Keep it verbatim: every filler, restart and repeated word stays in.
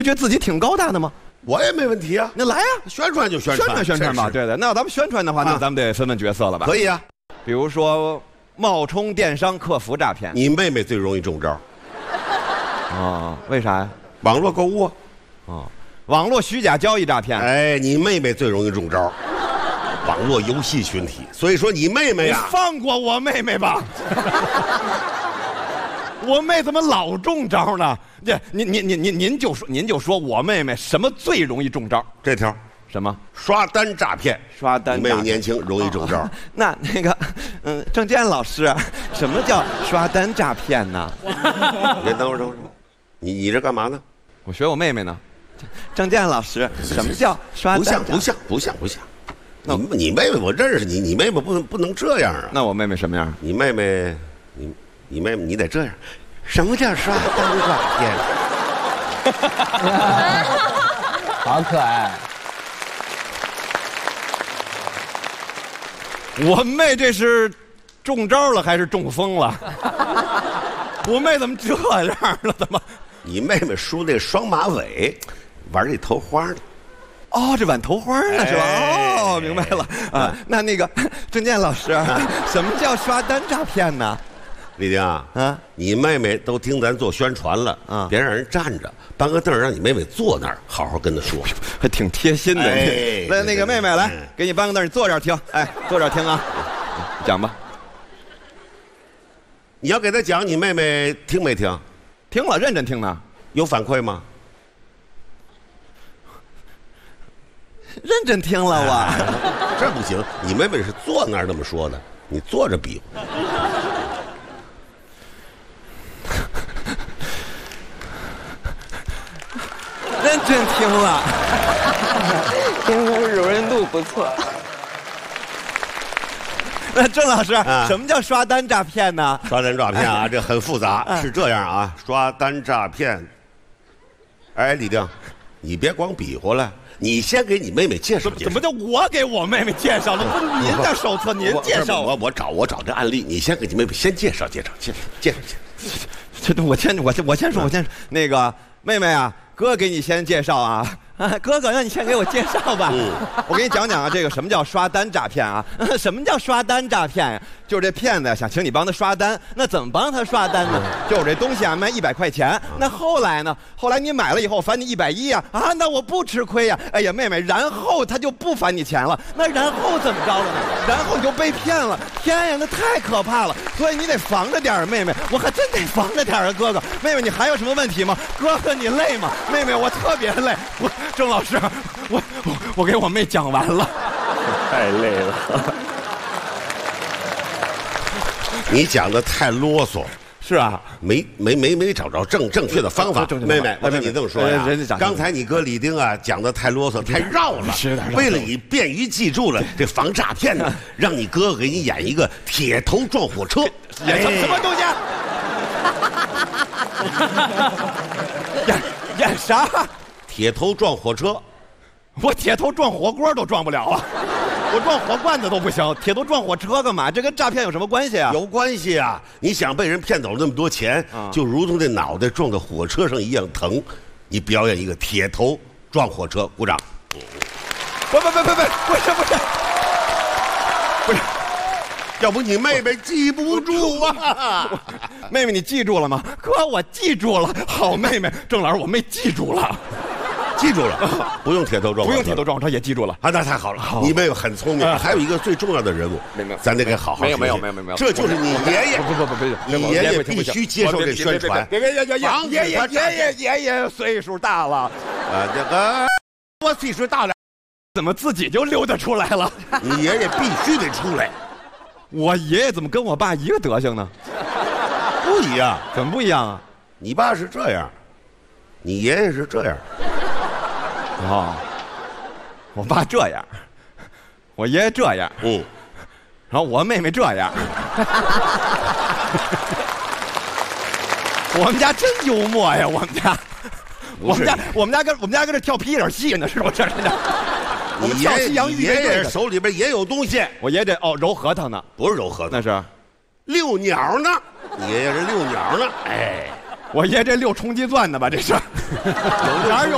觉得自己挺高大的吗？ 我也没问题啊， 那来呀、 啊，宣传就宣传， 宣传宣传吧。对对，那咱们宣传的话，啊、那咱们得分分角色了吧？ 可以啊， 比如说冒充电商客服诈骗， 你妹妹最容易中招。 啊，为啥呀？ 网络购物啊， 啊，网络虚假交易诈骗。 哎，你妹妹最容易中招。网络游戏群体，所以说你妹妹呀， 放过我妹妹吧。我妹怎么老中招呢？这您您您您您就说您就说我妹妹什么最容易中招？ 这条什么？ 刷单诈骗。 刷单诈骗。 你妹妹年轻容易中招。 哦、那那个，嗯，郑健老师，什么叫刷单诈骗呢？ 你等会儿等会儿，你你这干嘛呢？ 我学我妹妹呢。郑健老师，什么叫刷单？ 不像不像不像不像。你你妹妹我认识你，你妹妹不能不能这样啊。 那我妹妹什么样？ 你妹妹，你你妹妹你得这样。什么叫刷单诈骗？ 好可爱。 我妹这是中招了还是中风了？我妹怎么这样了？怎么？ 你妹妹梳那双马尾，玩这头花呢？ 哦，这挽头花呢是吧？哎、哦，明白了啊。那那个郑健老师，什么叫刷单诈骗呢？ 李丁啊， 啊， 你妹妹都听咱做宣传了啊，别让人站着，搬个凳让你妹妹坐那儿，好好跟她说， 还挺贴心的。 哎、 来，那个妹妹来，给你搬个凳，你坐这儿听，哎，坐这儿听啊，讲吧。 你要给她讲，你妹妹听没听？ 听了，认真听呢。 有反馈吗？ 认真听了我、 哎，这不行，你妹妹是坐那儿这么说的，你坐着比划。 认真听了， 听说柔韧度不错。 那郑老师、 啊， 什么叫刷单诈骗呢？ 刷单诈骗啊，这很复杂，啊、是这样啊，刷单诈骗。哎，李丁，你别光比划了。你先给你妹妹介绍介绍。 怎么叫我给我妹妹介绍了？不是您的手册，您介绍。 我我找我找这案例，你先给你妹妹先介绍介绍介绍介绍介绍。 这我先我先我先说，我先说那个妹妹啊，哥给你先介绍啊。啊，哥哥，那你先给我介绍吧。嗯、我给你讲讲啊，这个什么叫刷单诈骗啊？什么叫刷单诈骗呀？就是这骗子想请你帮他刷单，那怎么帮他刷单呢？就我这东西啊，卖一百块钱，那后来呢？后来你买了以后返你一百一呀，啊，那我不吃亏呀。哎呀，妹妹，然后他就不返你钱了，那然后怎么着了呢？然后你就被骗了，天呀，那太可怕了。所以你得防着点儿，妹妹，我还真得防着点儿啊，哥哥。妹妹，你还有什么问题吗？哥哥，你累吗？妹妹，我特别累。我。郑老师，我我我给我妹讲完了， 太累了。 你讲的太啰嗦。 是啊， 没没没没找着正正确的方法。妹妹，我跟你这么说呀，刚才你哥李丁啊讲的太啰嗦，太绕了。为了你便于记住了，这防诈骗呢，让你哥给你演一个铁头撞火车。 演什么东西？演演啥？ 铁头撞火车， 我铁头撞火锅都撞不了啊！我撞火罐子都不行，铁头撞火车干嘛？这跟诈骗有什么关系啊？ 有关系啊！你想被人骗走那么多钱，啊、就如同这脑袋撞到火车上一样疼。你表演一个铁头撞火车，鼓掌。 不不不不不，不是不是不是， 要不你妹妹记不住啊？ 妹妹，你记住了吗？哥，我记住了。好妹妹，郑老师，我妹记住了。 记住了，不用铁头撞， 不用铁头撞，他也记住了啊！那太好了，你妹妹很聪明。还有一个最重要的人物，咱得给好好。 没有没有没有没有， 这就是你爷爷。 不不不不， 你爷爷必须接受这宣传。 别别别别别！爷爷爷爷爷爷岁数大了啊， 这个我岁数大了， 怎么自己就溜达出来了？ 你爷爷必须得出来。 我爷爷怎么跟我爸一个德行呢？ 不一样， 怎么不一样啊？ 你爸是这样，你爷爷是这样。 哦，我爸这样，我爷爷这样， 嗯， 然后我妹妹这样。我们家真幽默呀！我们家，我们家，我们家跟我们家跟这跳皮影戏呢，是不是？真的。我们跳西洋玉爷爷手里边也有东西。 我爷爷这哦揉核桃呢， 不是揉核桃， 那是遛鸟呢。你爷爷是遛鸟呢。哎， 我爷爷这遛冲击钻呢吧？这是哪有？